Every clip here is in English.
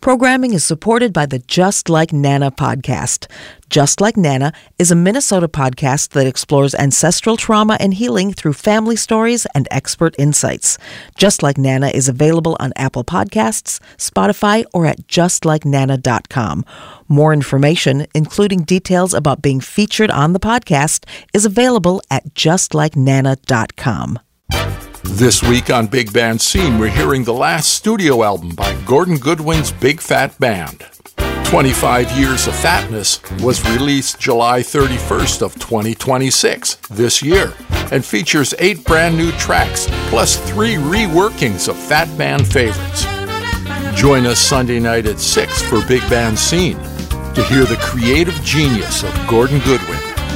Programming is supported by the Just Like Nana podcast. Just Like Nana is a Minnesota podcast that explores ancestral trauma and healing through family stories and expert insights. Just Like Nana is available on Apple Podcasts, Spotify, or at justlikenana.com. More information, including details about being featured on the podcast, is available at justlikenana.com. This week on Big Band Scene, we're hearing the last studio album by Gordon Goodwin's Big Fat Band. 25 Years of Fatness was released July 31st of 2026 this year and features 8 brand new tracks plus 3 reworkings of Fat Band favorites. Join us Sunday night at 6 for Big Band Scene to hear the creative genius of Gordon Goodwin.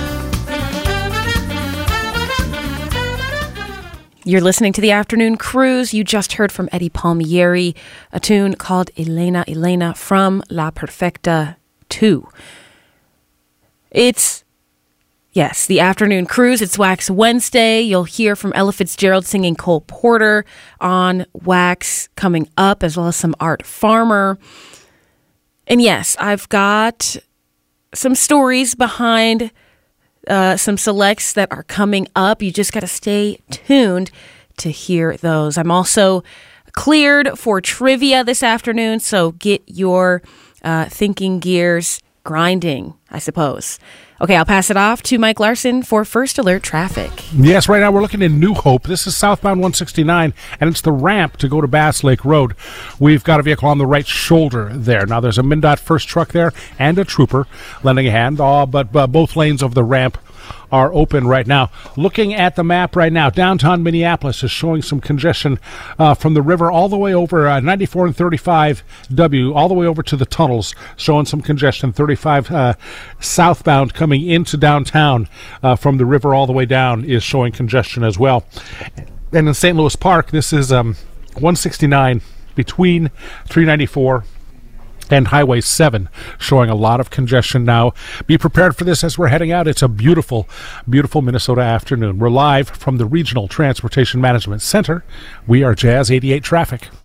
You're listening to The Afternoon Cruise. You just heard from Eddie Palmieri, a tune called Elena Elena from La Perfecta 2. It's, yes, The Afternoon Cruise. It's Wax Wednesday. You'll hear from Ella Fitzgerald singing Cole Porter on Wax coming up, as well as some Art Farmer. And yes, I've got some stories behind some selects that are coming up. You just got to stay tuned to hear those. I'm also cleared for trivia this afternoon, so get your thinking gears grinding, I suppose. Okay, I'll pass it off to Mike Larson for First Alert Traffic. Yes, right now we're looking in New Hope. This is southbound 169, and it's the ramp to go to Bass Lake Road. We've got a vehicle on the right shoulder there. Now, there's a MnDOT first truck there and a trooper lending a hand, but both lanes of the ramp are open right now. Looking at the map right now, downtown Minneapolis is showing some congestion from the river all the way over 94 and 35W, all the way over to the tunnels, showing some congestion. 35 southbound coming into downtown from the river all the way down is showing congestion as well. And in St. Louis Park, this is 169 between 394 and Highway 7, showing a lot of congestion now. Be prepared for this as we're heading out. It's a beautiful, beautiful Minnesota afternoon. We're live from the Regional Transportation Management Center. We are Jazz 88 Traffic.